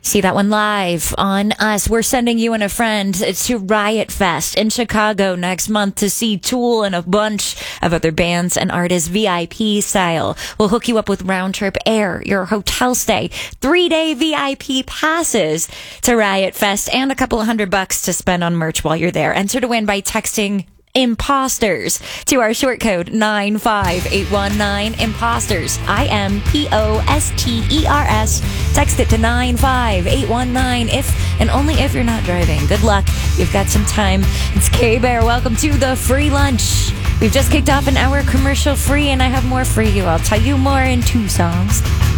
See that one live on us. We're sending you and a friend to Riot Fest in Chicago next month to see Tool and a bunch of other bands and artists VIP style. We'll hook you up with round trip air, your hotel stay, 3-day VIP passes to Riot Fest, and a couple of $100 to spend on merch while you're there. Enter to win by texting Imposters to our short code 95819. Imposters, IMPOSTERS. Text it to 95819 if and only if you're not driving. Good luck. You've got some time. It's Carrie Bear. Welcome to the free lunch. We've just kicked off an hour commercial free, and I have more for you. I'll tell you more in 2 songs.